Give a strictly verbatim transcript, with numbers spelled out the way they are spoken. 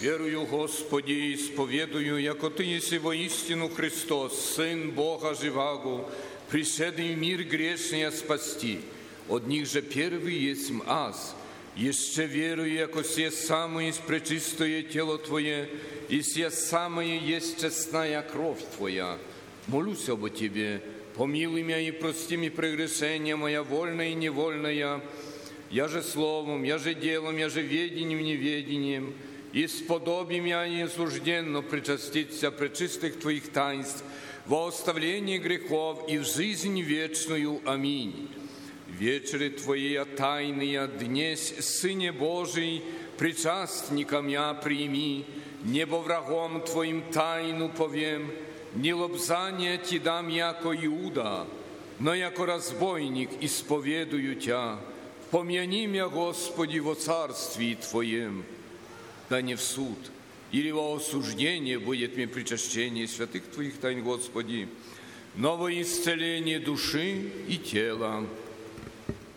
Верую, Господи, и исповедую, яко Ты еси воистину Христос, Сын Бога живаго, пришедший в мир грешный спасти. От них же первый есть аз. Еще верую, яко сие самое пречистое тело Твое, и сие самое есть честная кровь Твоя. Молюсь об Тебе, помилуй меня и прости мне прегрешения моя вольная и невольная, я же словом, я же делом, я же ведением, неведением, и сподоби меня неосужденно причаститься пречистых Твоих таинств во оставлении грехов и в жизнь вечную. Аминь. Вечери Твои тайные днесь, Сыне Божий, причастником я прими, небо врагом Твоим тайну повем, не лобзание Ти дам, яко Иуда, но яко разбойник исповедую Тя. Помяни меня, Господи, во царствии Твоем, да не в суд, или во осуждение будет мне причащение святых Твоих тайн, Господи, но во исцеление души и тела.